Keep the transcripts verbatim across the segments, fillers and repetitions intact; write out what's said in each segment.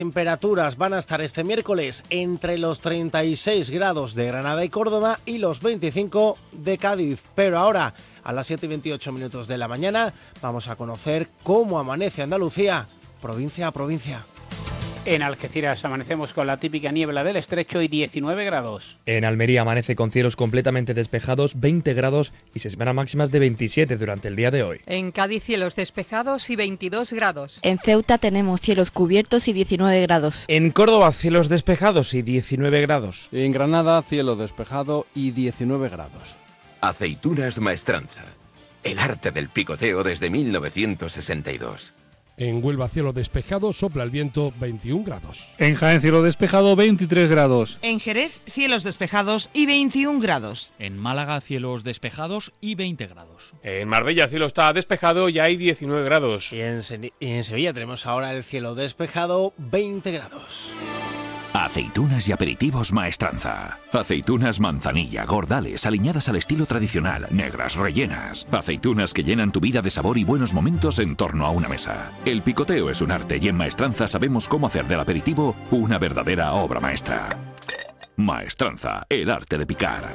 Temperaturas van a estar este miércoles entre los treinta y seis grados de Granada y Córdoba y los veinticinco de Cádiz. Pero ahora, a las siete y veintiocho minutos de la mañana, vamos a conocer cómo amanece Andalucía, provincia a provincia. En Algeciras amanecemos con la típica niebla del estrecho y diecinueve grados. En Almería amanece con cielos completamente despejados, veinte grados, y se esperan máximas de veintisiete durante el día de hoy. En Cádiz cielos despejados y veintidós grados. En Ceuta tenemos cielos cubiertos y diecinueve grados. En Córdoba cielos despejados y diecinueve grados. En Granada cielo despejado y diecinueve grados. Aceitunas Maestranza. El arte del picoteo desde mil novecientos sesenta y dos. En Huelva cielo despejado, sopla el viento, veintiún grados. En Jaén cielo despejado, veintitrés grados. En Jerez cielos despejados y veintiún grados. En Málaga cielos despejados y veinte grados. En Marbella cielo está despejado y hay diecinueve grados. Y en, Se- y en Sevilla tenemos ahora el cielo despejado, veinte grados. Aceitunas y aperitivos Maestranza. Aceitunas manzanilla, gordales, aliñadas al estilo tradicional, negras, rellenas. Aceitunas que llenan tu vida de sabor y buenos momentos en torno a una mesa. El picoteo es un arte y en Maestranza sabemos cómo hacer del aperitivo una verdadera obra maestra. Maestranza, el arte de picar.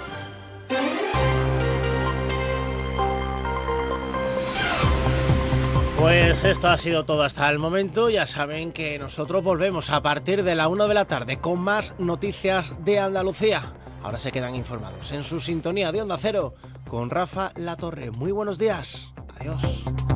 Pues esto ha sido todo hasta el momento. Ya saben que nosotros volvemos a partir de la una de la tarde con más noticias de Andalucía. Ahora se quedan informados en su sintonía de Onda Cero con Rafa Latorre. Muy buenos días. Adiós.